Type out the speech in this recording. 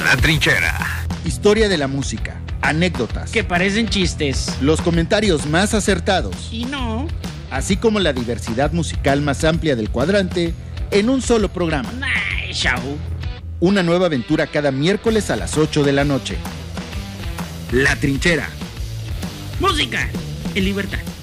La Trinchera. Historia de la música, anécdotas, que parecen chistes, los comentarios más acertados y no, así como la diversidad musical más amplia del cuadrante en un solo programa. Ay, show. Una nueva aventura cada miércoles a las 8 de la noche. La Trinchera. Música en libertad.